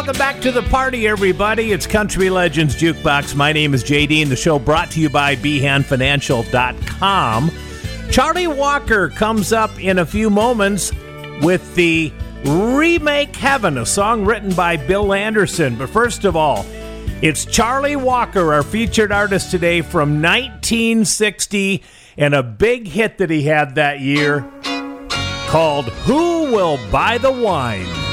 welcome back to the party, everybody. It's Country Legends Jukebox. My name is JD, and the show brought to you by BehanFinancial.com. Charlie Walker comes up in a few moments with the Remake Heaven, a song written by Bill Anderson. But first of all, it's Charlie Walker, our featured artist today from 1960, and a big hit that he had that year called Who Will Buy the Wine?